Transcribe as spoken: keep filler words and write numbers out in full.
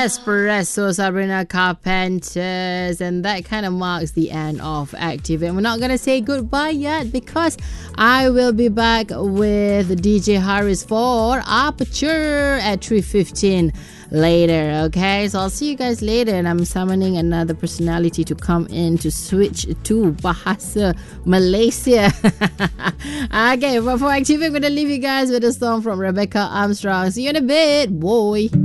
Espresso, Sabrina Carpenters, and that kind of marks the end of Active. And we're not gonna say goodbye yet because I will be back with D J Harris for Aperture at three fifteen later. Okay, so I'll see you guys later, and I'm summoning another personality to come in to switch to Bahasa Malaysia. Okay, but for Active, I'm gonna leave you guys with a song from Rebecca Armstrong. See you in a bit, boy.